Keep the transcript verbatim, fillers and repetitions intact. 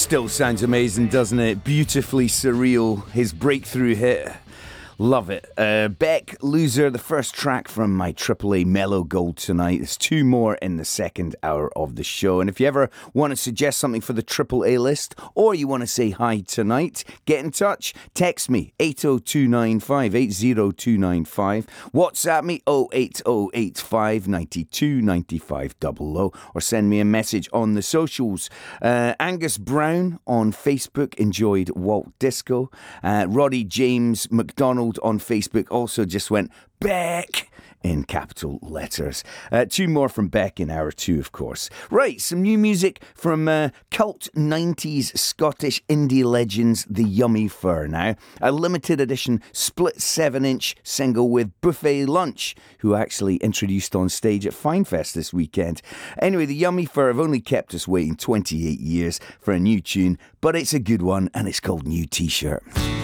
Still sounds amazing, doesn't it? Beautifully surreal. His breakthrough hit. Love it. Uh, Beck, Loser, the first track from my triple A Mellow Gold tonight. There's two more in the second hour of the show. And if you ever want to suggest something for the triple A list, or you want to say hi tonight, get in touch. Text me, eight oh two nine five, eight oh two nine five. WhatsApp me, oh eight oh eight five, nine two nine five double oh. Or send me a message on the socials. Uh, Angus Brown on Facebook enjoyed Walt Disco. Uh, Roddy James McDonald on Facebook also just went Beck in capital letters. Uh, two more from Beck in hour two, of course. Right, some new music from uh, cult nineties Scottish indie legends, The Yummy Fur now. A limited edition split seven inch single with Buffet Lunch, who actually introduced on stage at Finefest this weekend. Anyway, The Yummy Fur have only kept us waiting twenty-eight years for a new tune, but it's a good one and it's called New T-Shirt.